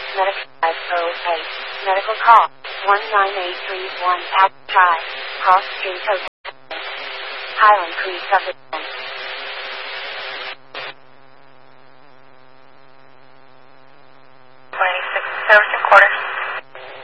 Medical 508. Medical call 19831 outside Cross Street Hotel. Highland Creek Suffolk.